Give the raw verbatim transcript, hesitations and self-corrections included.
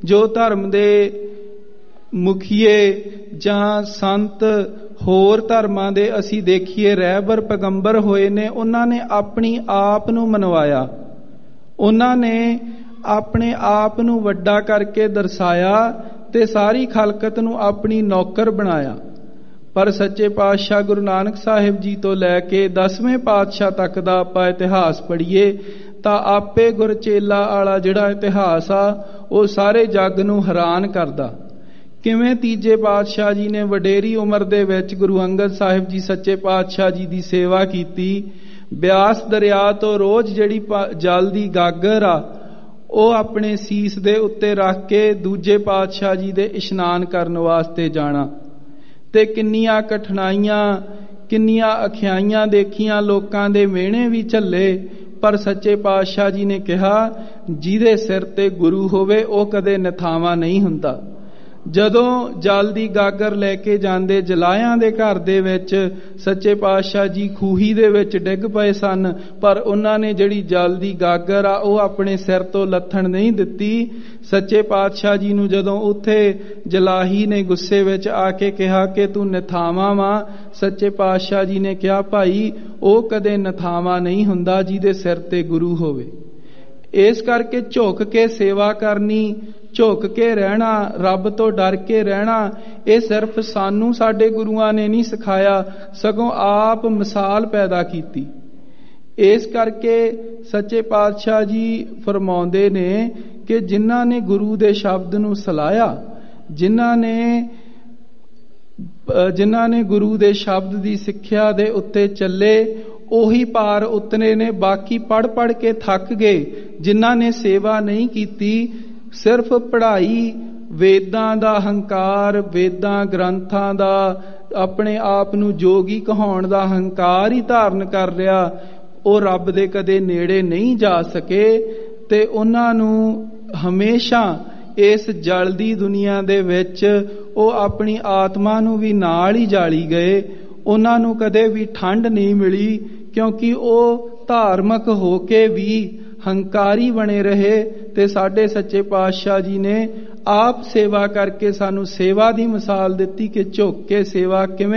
ਜੋ ਧਰਮ ਦੇ ਮੁਖੀਏ ਜਾਂ ਸੰਤ ਹੋਰ ਧਰਮਾਂ ਦੇ ਅਸੀਂ ਦੇਖੀਏ ਰਹਿਬਰ ਪੈਗੰਬਰ ਹੋਏ ਨੇ, ਉਹਨਾਂ ਨੇ ਆਪਣੀ ਆਪ ਨੂੰ ਮਨਵਾਇਆ, ਉਹਨਾਂ ਨੇ ਆਪਣੇ ਆਪ ਨੂੰ ਵੱਡਾ ਕਰਕੇ ਦਰਸਾਇਆ ਤੇ ਸਾਰੀ ਖਲਕਤ ਨੂੰ ਆਪਣੀ ਨੌਕਰ ਬਣਾਇਆ। ਪਰ ਸੱਚੇ ਪਾਤਸ਼ਾਹ ਗੁਰੂ ਨਾਨਕ ਸਾਹਿਬ ਜੀ ਤੋਂ ਲੈ ਕੇ ਦਸਵੇਂ ਪਾਤਸ਼ਾਹ ਤੱਕ ਦਾ ਆਪਾਂ ਇਤਿਹਾਸ ਪੜ੍ਹੀਏ ਤਾਂ ਆਪੇ ਗੁਰਚੇਲਾ ਵਾਲਾ ਜਿਹੜਾ ਇਤਿਹਾਸ ਆ ਉਹ ਸਾਰੇ ਜੱਗ ਨੂੰ ਹੈਰਾਨ ਕਰਦਾ। ਕਿਵੇਂ ਤੀਜੇ ਪਾਤਸ਼ਾਹ ਜੀ ਨੇ ਵਡੇਰੀ ਉਮਰ ਦੇ ਵਿੱਚ ਗੁਰੂ ਅੰਗਦ ਸਾਹਿਬ ਜੀ ਸੱਚੇ ਪਾਤਸ਼ਾਹ ਜੀ ਦੀ ਸੇਵਾ ਕੀਤੀ। ਬਿਆਸ ਦਰਿਆ ਤੋਂ ਰੋਜ਼ ਜਿਹੜੀ ਜਲ ਦੀ ਗਾਗਰ ਆ ਉਹ ਆਪਣੇ ਸੀਸ ਦੇ ਉੱਤੇ ਰੱਖ ਕੇ ਦੂਜੇ ਪਾਤਸ਼ਾਹ ਜੀ ਦੇ ਇਸ਼ਨਾਨ ਕਰਨ ਵਾਸਤੇ ਜਾਣਾ, ਤੇ ਕਿੰਨੀਆਂ ਕਠਿਨਾਈਆਂ ਕਿੰਨੀਆਂ ਅਖਿਆਈਆਂ ਦੇਖੀਆਂ, ਲੋਕਾਂ ਦੇ ਮਿਹਣੇ ਵੀ ਝੱਲੇ। ਪਰ ਸੱਚੇ ਪਾਤਸ਼ਾਹ ਜੀ ਨੇ ਕਿਹਾ ਜਿਹਦੇ ਸਿਰ ਤੇ ਗੁਰੂ ਹੋਵੇ ਉਹ ਕਦੇ ਨਿਥਾਵਾਂ ਨਹੀਂ ਹੁੰਦਾ। ਜਦੋਂ ਜਲ ਦੀ ਗਾਗਰ ਲੈ ਕੇ ਜਾਂਦੇ ਜਲਾਇਆਂ ਦੇ ਘਰ ਦੇ ਵਿੱਚ ਸੱਚੇ ਪਾਤਸ਼ਾਹ ਜੀ ਖੂਹੀ ਦੇ ਵਿੱਚ ਡਿੱਗ ਪਏ ਸਨ, ਪਰ ਉਹਨਾਂ ਨੇ ਜਿਹੜੀ ਜਲ ਦੀ ਗਾਗਰ ਆ ਉਹ ਆਪਣੇ ਸਿਰ ਤੋਂ ਲੱਥਣ ਨਹੀਂ ਦਿੱਤੀ। ਸੱਚੇ ਪਾਤਸ਼ਾਹ ਜੀ ਨੂੰ ਜਦੋਂ ਉੱਥੇ ਜਲਾਹੀ ਨੇ ਗੁੱਸੇ ਵਿੱਚ ਆ ਕੇ ਕਿਹਾ ਕਿ ਤੂੰ ਨਿਥਾਵਾਂ ਵਾਂ, ਸੱਚੇ ਪਾਤਸ਼ਾਹ ਜੀ ਨੇ ਕਿਹਾ ਭਾਈ ਉਹ ਕਦੇ ਨਿਥਾਵਾਂ ਨਹੀਂ ਹੁੰਦਾ ਜਿਹਦੇ ਸਿਰ ਤੇ ਗੁਰੂ ਹੋਵੇ। ਇਸ ਕਰਕੇ ਝੁਕ ਕੇ ਸੇਵਾ ਕਰਨੀ, ਝੁਕ ਕੇ ਰਹਿਣਾ, ਰੱਬ ਤੋਂ ਡਰ ਕੇ ਰਹਿਣਾ, ਇਹ ਸਿਰਫ ਸਾਨੂੰ ਸਾਡੇ ਗੁਰੂਆਂ ਨੇ ਨਹੀਂ ਸਿਖਾਇਆ, ਸਗੋਂ ਆਪ ਮਿਸਾਲ ਪੈਦਾ ਕੀਤੀ। ਇਸ ਕਰਕੇ ਸੱਚੇ ਪਾਤਸ਼ਾਹ ਜੀ ਫਰਮਾਉਂਦੇ ਨੇ ਕਿ ਜਿਨ੍ਹਾਂ ਨੇ ਗੁਰੂ ਦੇ ਸ਼ਬਦ ਨੂੰ ਸਲਾਹਿਆ, ਜਿਨ੍ਹਾਂ ਨੇ ਜਿਨ੍ਹਾਂ ਨੇ ਗੁਰੂ ਦੇ ਸ਼ਬਦ ਦੀ ਸਿੱਖਿਆ ਦੇ ਉੱਤੇ ਚੱਲੇ ਉਹੀ ਪਾਰ ਉਤਰੇ ਨੇ। ਬਾਕੀ ਪੜ੍ਹ ਪੜ੍ਹ ਕੇ ਥੱਕ ਗਏ। ਜਿਨ੍ਹਾਂ ਨੇ ਸੇਵਾ ਨਹੀਂ ਕੀਤੀ, ਸਿਰਫ ਪੜ੍ਹਾਈ, ਵੇਦਾਂ ਦਾ ਹੰਕਾਰ, ਵੇਦਾਂ ਗ੍ਰੰਥਾਂ ਦਾ ਆਪਣੇ ਆਪ ਨੂੰ ਜੋਗੀ ਕਹਾਉਣ ਦਾ ਹੰਕਾਰ ਹੀ ਧਾਰਨ ਕਰ ਲਿਆ, ਉਹ ਰੱਬ ਦੇ ਕਦੇ ਨੇੜੇ ਨਹੀਂ ਜਾ ਸਕੇ। ਤੇ ਉਹਨਾਂ ਨੂੰ ਹਮੇਸ਼ਾ ਇਸ ਜਲਦੀ ਦੁਨੀਆ ਦੇ ਵਿੱਚ ਉਹ ਆਪਣੀ ਆਤਮਾ ਨੂੰ ਵੀ ਨਾਲ ਹੀ ਜਾਲੀ ਗਏ। ਉਹਨਾਂ ਨੂੰ ਕਦੇ ਵੀ ਠੰਡ ਨਹੀਂ ਮਿਲੀ, ਕਿਉਂਕਿ ਉਹ ਧਾਰਮਿਕ ਹੋ ਕੇ ਵੀ ਹੰਕਾਰੀ ਬਣੇ ਰਹੇ। ਤੇ ਸਾਡੇ ਸੱਚੇ ਪਾਤਸ਼ਾਹ ਜੀ ਨੇ ਆਪ ਸੇਵਾ ਕਰਕੇ ਸਾਨੂੰ ਸੇਵਾ ਦੀ ਮਿਸਾਲ ਦਿੱਤੀ ਕਿ ਝੁੱਕ ਕੇ ਸੇਵਾ ਕਿਵੇਂ